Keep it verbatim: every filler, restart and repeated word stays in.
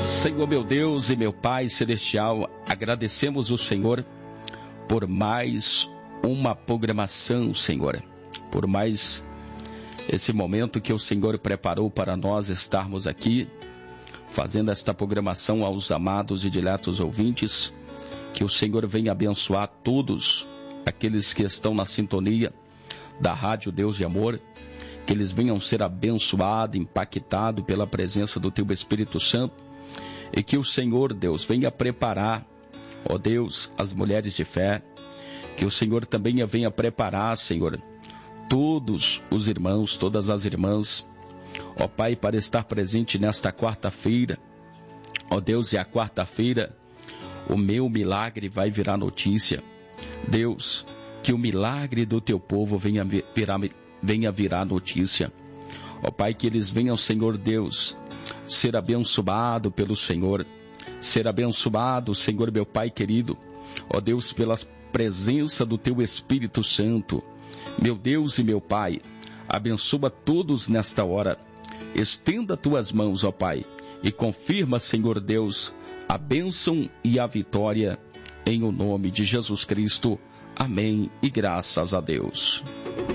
Senhor meu Deus e meu Pai celestial, agradecemos o Senhor por mais uma programação, Senhor, por mais esse momento que o Senhor preparou para nós estarmos aqui, fazendo esta programação aos amados e diletos ouvintes, que o Senhor venha abençoar todos aqueles que estão na sintonia da Rádio Deus de Amor, que eles venham ser abençoados, impactados pela presença do Teu Espírito Santo, e que o Senhor, Deus, venha preparar, ó Deus, as mulheres de fé, que o Senhor também venha preparar, Senhor, todos os irmãos, todas as irmãs, ó Pai, para estar presente nesta quarta-feira, ó Deus, e a quarta-feira, o meu milagre vai virar notícia. Deus, que o milagre do Teu povo venha virar, venha virar notícia. Ó Pai, que eles venham, Senhor Deus, ser abençoado pelo Senhor, ser abençoado, Senhor meu Pai querido, ó Deus, pela presença do Teu Espírito Santo. Meu Deus e meu Pai, abençoa todos nesta hora, estenda Tuas mãos, ó Pai, e confirma, Senhor Deus, a bênção e a vitória, em o nome de Jesus Cristo. Amém e graças a Deus.